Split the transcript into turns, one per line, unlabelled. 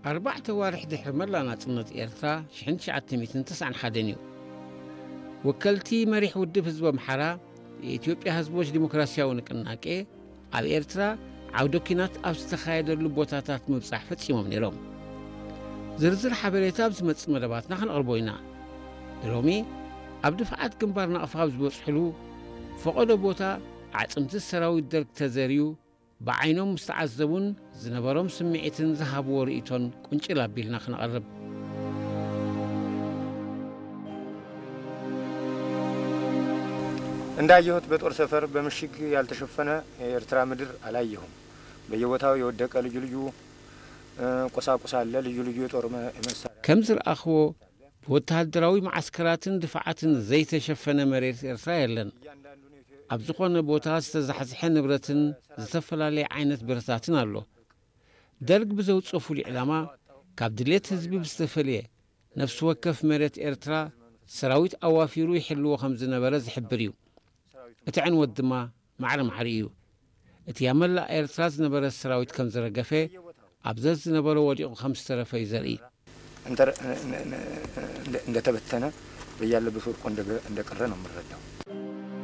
4 وارح دحر ملانا تنت إرترا شحن شعتميتن تسعن حدنيو وكلتي مريح ودف حزب محرا የኢትዮጵያ ህዝቦች ዲሞክራሲያዊ ንቅናቄ ኣብ ኤርትራ ዓውደ ኩናት ኣብ ዝተኻየደሉ ቦታታት ምብጻሕ ፈጺሞም ነይሮም። ዝርዝር ሓበሬታ ኣብ ዝመጽእ መደባትና ክንቐርቦ ኢና። ሎሚ ኣብ ድፍዓት ግንባር ናቕፋ ኣብ ዝበጽሕሉ ፈቐዶ ቦታ ዓጽምቲ ሰራዊት ደርግ ተዘርዩ ብዓይኖም ምስተዓዘቡን ዝነበሮም ስምዒትን ዝሃብዎ ርእይቶን ቁንጭል ኣቢልና ክንቐርብ
እንዳየሁት በጦር ሰፈር በምሽግ ያልተሸፈነ የኤርትራ ምድር አላየሁም። በየቦታው የወደቀ ልዩ ልዩ ቁሳቁስ አለ። ልዩ ልዩ የጦር መሳሪያ
ከም ዝረአኽዎ በወታደራዊ ማዕስከራትን ድፍዓትን ዘይተሸፈነ መሬት ኤርትራ የለን። ኣብ ዝኾነ ቦታ ዝተዛሕዝሐ ንብረትን ዝተፈላለየ ዓይነት ብረታትን ኣሎ። ደርግ ብዘውፅኦ ፍሉይ ዕላማ ካብ ድሌት ህዝቢ ብዝተፈልየ ነፍሲ ወከፍ መሬት ኤርትራ ሰራዊት ኣዋፊሩ ይሕልዎ ከም ዝነበረ ዝሕብር እዩ። እቲ ዕንወት ድማ ማዕረ ማዕሪ እዩ። እቲ ኣብ መላእ ኤርትራ ዝነበረ ሰራዊት ከም ዝረገፈ ኣብዘ ዝነበረ ወዲቑ ከም ዝተረፈ እዩ ዘርኢ።
እንደተበተነ በያለበት ወድቆ እንደቀረ ነው የምንረዳው።